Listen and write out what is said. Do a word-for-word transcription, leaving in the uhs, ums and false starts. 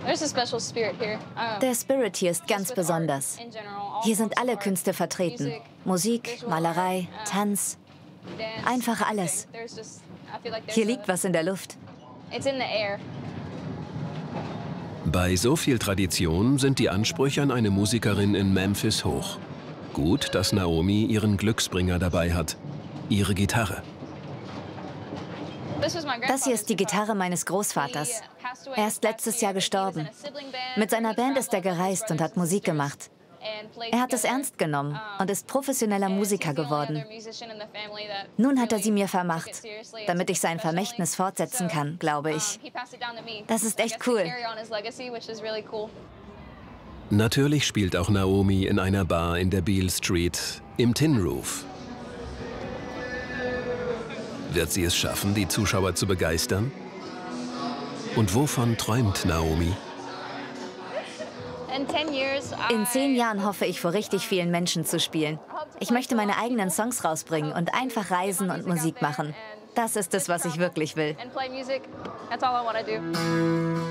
Der Spirit hier ist ganz besonders. Hier sind alle Künste vertreten. Musik, Malerei, Tanz, einfach alles. Hier liegt was in der Luft. Bei so viel Tradition sind die Ansprüche an eine Musikerin in Memphis hoch. Gut, dass Naomi ihren Glücksbringer dabei hat, ihre Gitarre. Das hier ist die Gitarre meines Großvaters. Er ist letztes Jahr gestorben. Mit seiner Band ist er gereist und hat Musik gemacht. Er hat es ernst genommen und ist professioneller Musiker geworden. Nun hat er sie mir vermacht, damit ich sein Vermächtnis fortsetzen kann, glaube ich. Das ist echt cool. Natürlich spielt auch Naomi in einer Bar in der Beale Street, im Tin Roof. Wird sie es schaffen, die Zuschauer zu begeistern? Und wovon träumt Naomi? In zehn Jahren hoffe ich, vor richtig vielen Menschen zu spielen. Ich möchte meine eigenen Songs rausbringen und einfach reisen und Musik machen. Das ist es, was ich wirklich will.